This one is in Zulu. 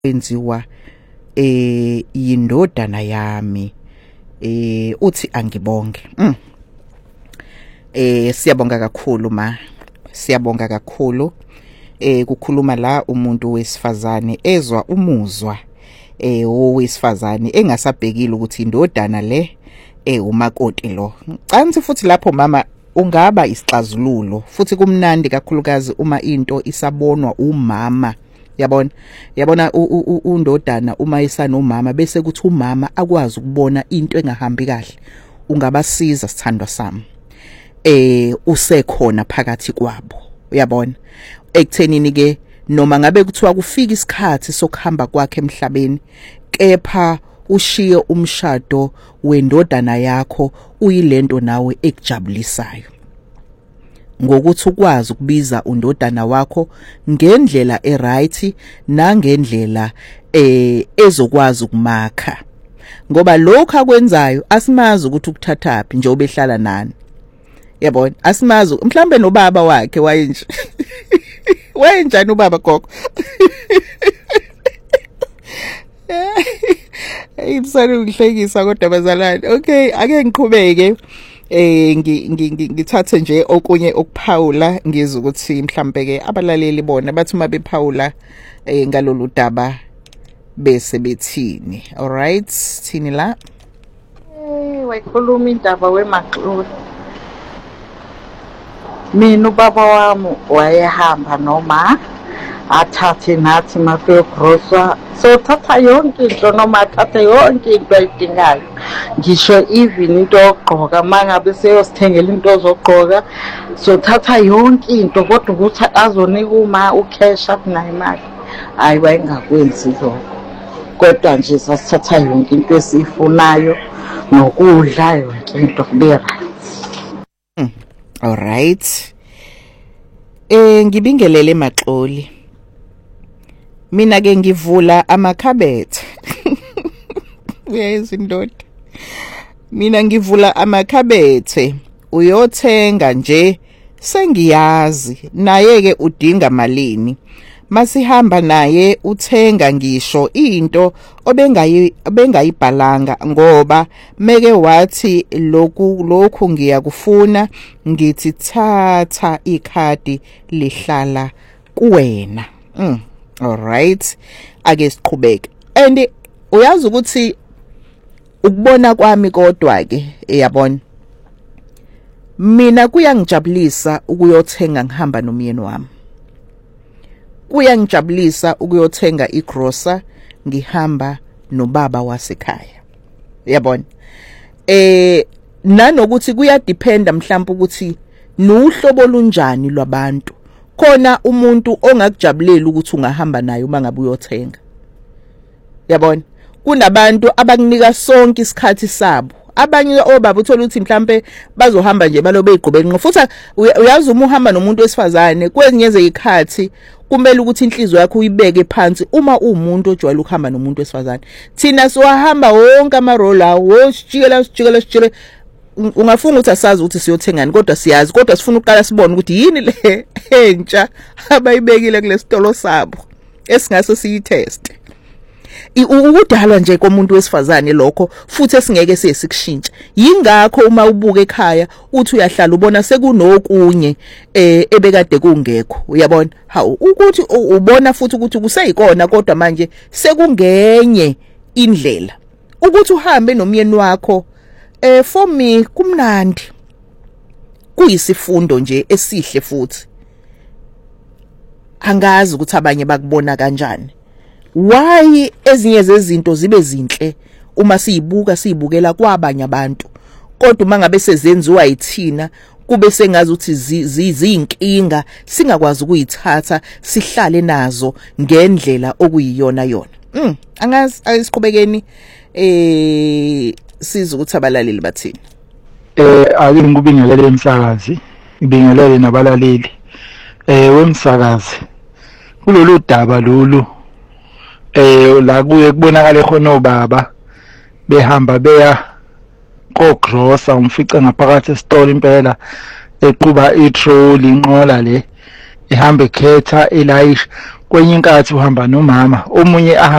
kwenziwa yindodana yami uthi angibonge. Siyabonga kakhulu ma. Siyabonga kakhulu. Kukhuluma la umuntu wesifazane ezwa umuzwa owesifazane engasabhekile ukuthi indodana le umakoti lo. Cansi futhi lapho mama ungaba isixazululo futhi kumnandi kakhulukazi uma into isabonwa umama. Yabona undodana uma isanomama bese kuthi umama akwazi ukubona into engahambi kahle. Ungabasiza sithandwa sami. Usekhona phakathi kwabo. Uyabona? Ekuthenini ke noma ngabe kuthiwa kufika isikhathi sokuhamba kwakhe emhlabeni, kepha ushiye umshado wendodana yakho uyilento nawe ekujabulisayo. Ngokuthi ukwazi ukubiza undodana wakho ngendlela eright nangendlela ezokwazi ukumakha. Ngoba lokho akwenzayo asimazi ukuthi ukuthathaphi nje obehlala nani. Yabona, asimazi mhlambe nobaba wakhe wayenje. Wenjani ubaba gogo? Imsana ngihlekisa kodwa bazalwane. Okay, ake ngiqhubeke. Ngithathe nje okunye okuphawula ngizwe ukuthi mhlambe ke abalaleli bona bathi uma bephawula ngalolu daba bese bethini. All right, thini la? Wayikhuluma indaba weMaxoli. Mina ubaba wami wayehamba noma athathe nathi mafike grocery so thatha yonke into noma athatha yonke into ayidingayo, ngisho even into yokugqoka mangabe seyosithengela into zokugqoka so thatha yonke into, kodwa ukuthi azonika uma ucash akunayo imali hayi wayengakwenzi lokho. Kodwa nje sasithatha yonke into esifunayo nokudla yonke into kube right. All right. Ngibingelele Maxoli. Mina ke ngivula amakhabethe. Uyazi ndoda. Mina ngivula amakhabethe uyothenga nje sengiyazi naye ke udinga malini. Masihamba naye uthenga ngisho into obengayibhalanga ngoba meke wathi lokhu ngiyakufuna ngithi thatha ikhadi lihlala kuwena. All right, ake siqhubeke. And uyazi ukuthi ukubona kwami kodwa ke yabona mina kuyangijabulisa ukuyothenga ngihamba nomyeni wami. Kuyangijabulisa ukuyothenga igrocer ngihamba nobaba wasekhaya. Yabona? Nanokuthi kuyadependa mhlawumbe ukuthi nuhlobo lunjani lwabantu. Khona umuntu ongakujabulela ukuthi ungahamba naye uma ngabe uyothenga. Yabona? Kunabantu abakunika sonke isikhathi sabo. Abanye obaba uthola ukuthi mhlambe bazohamba nje balobe igqobela inqo. Futhi uyazi uma uhamba nomuntu wesifazane kwezinye izikhathi kumele ukuthi inhliziyo yakho uyibeke phansi uma umuntu ojwayele ukuhamba nomuntu wesifazane. Thina siwahamba wonke amarole awo sijikela ungafuna ukuthi asazi ukuthi siyothengani kodwa siyazi, kodwa sifuna ukuqala sibone ukuthi yini le entsha abayibekile kule sitolo sabo esingase siyiteste. Ukudalwa nje komuntu wesifazane lokho futhi esingeke sikushintsha. Yingakho uma ubuka ekhaya uthi uyahlala ubona sekunokunye ebekade kungekho. Uyabona? Hawu ukuthi ubona futhi ukuthi kuseyikona kodwa manje sekungenye indlela. Ukuthi uhambe nomyeni wakho for me kumnandi. Kuyisifundo nje esihle futhi. Angazi ukuthi abanye bakubona kanjani. Why ezinye zezinto zibe zinhle uma siyibukela kwabanye abantu, kodwa uma ngabe sezenziwa yithina kube sengazi ukuthi ziyinkinga singakwazi ukuyithatha sihlale nazo ngendlela okuyiyona yona. Angazi ayisiqhubekeni siza ukuthi abalaleli bathini. Ake ngikubingelele emsakazi, ngibingelele nabalaleli wemsakazi. Kulolu daba lolu la kuye kubonakala khona obaba behamba beya kogrocer umfica ngaphakathi esitolo impela equba itrolley inqola le ihamba ekhetha elayisha kwenye inkathi uhamba nomama, omunye